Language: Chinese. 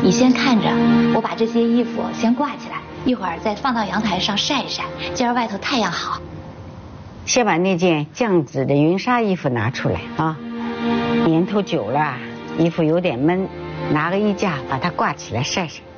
你先看着，我把这些衣服先挂起来，一会儿再放到阳台上晒一晒，今儿外头太阳好。 先把那件绛紫的云纱衣服拿出来啊，年头久了，衣服有点闷，拿个衣架把它挂起来晒晒。